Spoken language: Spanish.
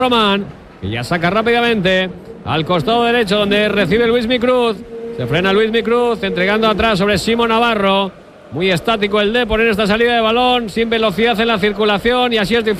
Román, que ya saca rápidamente al costado derecho donde recibe Luismi Cruz. Se frena Luismi Cruz entregando atrás sobre Simo Navarro. Muy estático el Depor en esta salida de balón, sin velocidad en la circulación, y así es difícil